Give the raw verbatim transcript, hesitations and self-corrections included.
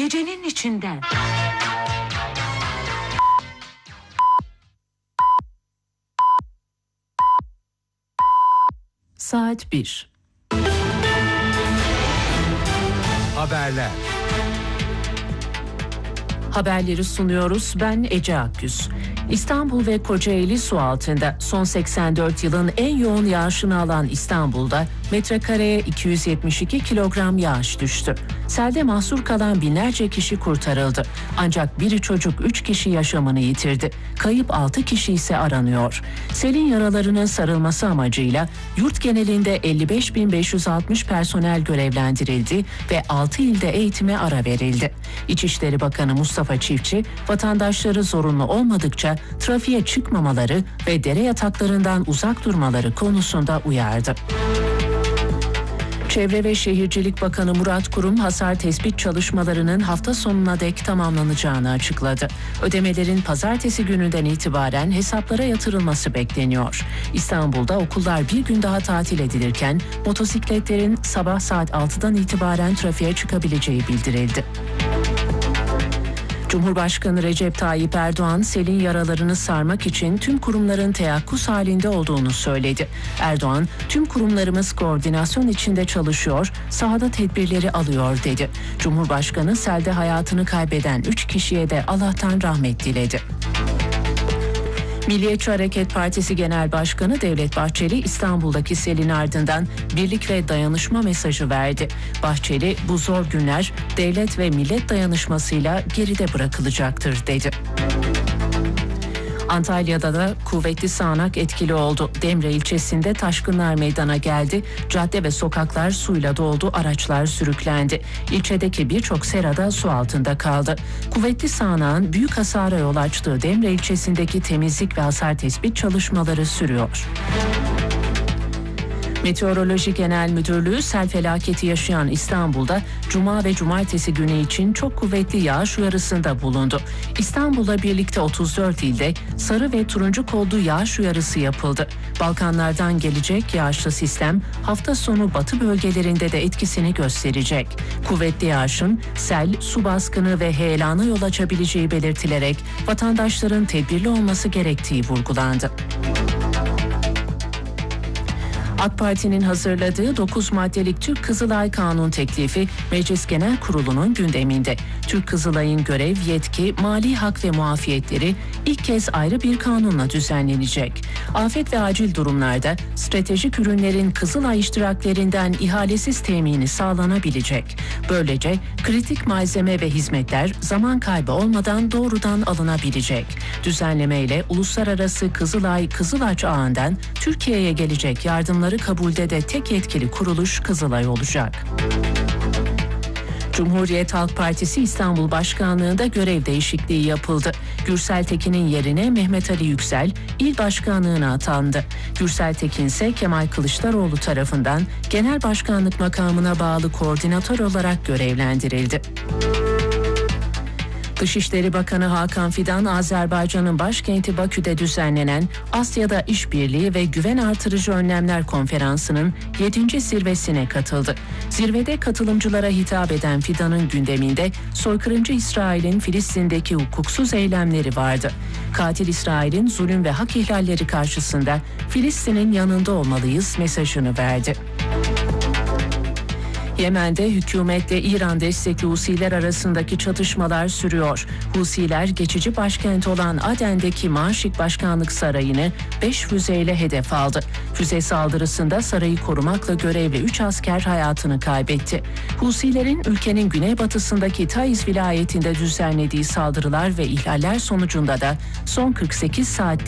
gecenin içinden. Saat bir. Haberler. Haberleri sunuyoruz. Ben Ece Akgüz. İstanbul ve Kocaeli su altında. Son seksen dört yılın en yoğun yağışını alan İstanbul'da metrekareye iki yüz yetmiş iki kilogram yağış düştü. Selde mahsur kalan binlerce kişi kurtarıldı. Ancak biri çocuk üç kişi yaşamını yitirdi. Kayıp altı kişi ise aranıyor. Selin yaralarının sarılması amacıyla yurt genelinde elli beş bin beş yüz altmış personel görevlendirildi ve altı ilde eğitime ara verildi. İçişleri Bakanı Mustafa Çiftçi, vatandaşları zorunlu olmadıkça trafiğe çıkmamaları ve dere yataklarından uzak durmaları konusunda uyardı. Çevre ve Şehircilik Bakanı Murat Kurum, hasar tespit çalışmalarının hafta sonuna dek tamamlanacağını açıkladı. Ödemelerin pazartesi gününden itibaren hesaplara yatırılması bekleniyor. İstanbul'da okullar bir gün daha tatil edilirken motosikletlerin sabah saat altıdan itibaren trafiğe çıkabileceği bildirildi. Cumhurbaşkanı Recep Tayyip Erdoğan, selin yaralarını sarmak için tüm kurumların teyakkuz halinde olduğunu söyledi. Erdoğan, tüm kurumlarımız koordinasyon içinde çalışıyor, sahada tedbirleri alıyor dedi. Cumhurbaşkanı selde hayatını kaybeden üç kişiye de Allah'tan rahmet diledi. Milliyetçi Hareket Partisi Genel Başkanı Devlet Bahçeli, İstanbul'daki selin ardından birlik ve dayanışma mesajı verdi. Bahçeli, bu zor günler devlet ve millet dayanışmasıyla geride bırakılacaktır dedi. Antalya'da da kuvvetli sağanak etkili oldu. Demre ilçesinde taşkınlar meydana geldi. Cadde ve sokaklar suyla doldu, araçlar sürüklendi. İlçedeki birçok serada su altında kaldı. Kuvvetli sağanağın büyük hasara yol açtığı Demre ilçesindeki temizlik ve hasar tespit çalışmaları sürüyor. Meteoroloji Genel Müdürlüğü sel felaketi yaşayan İstanbul'da Cuma ve Cumartesi günü için çok kuvvetli yağış uyarısında bulundu. İstanbul'la birlikte otuz dört ilde sarı ve turuncu kodlu yağış uyarısı yapıldı. Balkanlardan gelecek yağışlı sistem hafta sonu batı bölgelerinde de etkisini gösterecek. Kuvvetli yağışın sel, su baskını ve heyelana yol açabileceği belirtilerek vatandaşların tedbirli olması gerektiği vurgulandı. AK Parti'nin hazırladığı dokuz maddelik Türk Kızılay Kanun teklifi Meclis Genel Kurulu'nun gündeminde. Türk Kızılay'ın görev, yetki, mali hak ve muafiyetleri ilk kez ayrı bir kanunla düzenlenecek. Afet ve acil durumlarda stratejik ürünlerin Kızılay iştiraklerinden ihalesiz temini sağlanabilecek. Böylece kritik malzeme ve hizmetler zaman kaybı olmadan doğrudan alınabilecek. Düzenlemeyle uluslararası Kızılay Kızılaç ağından Türkiye'ye gelecek yardımları kabulde de tek yetkili kuruluş Kızılay olacak. Cumhuriyet Halk Partisi İstanbul Başkanlığı'nda görev değişikliği yapıldı. Gürsel Tekin'in yerine Mehmet Ali Yüksel il başkanlığına atandı. Gürsel Tekin ise Kemal Kılıçdaroğlu tarafından genel başkanlık makamına bağlı koordinatör olarak görevlendirildi. Dışişleri Bakanı Hakan Fidan, Azerbaycan'ın başkenti Bakü'de düzenlenen Asya'da İşbirliği ve Güven Artırıcı Önlemler Konferansı'nın yedinci zirvesine katıldı. Zirvede katılımcılara hitap eden Fidan'ın gündeminde soykırımcı İsrail'in Filistin'deki hukuksuz eylemleri vardı. Katil İsrail'in zulüm ve hak ihlalleri karşısında Filistin'in yanında olmalıyız mesajını verdi. Yemen'de hükümetle İran destekli Husiler arasındaki çatışmalar sürüyor. Husiler geçici başkent olan Aden'deki Maşik Başkanlık Sarayı'nı beş füzeyle hedef aldı. Füze saldırısında sarayı korumakla görevli üç asker hayatını kaybetti. Husilerin ülkenin güneybatısındaki Taiz vilayetinde düzenlediği saldırılar ve ihlaller sonucunda da son kırk sekiz saatte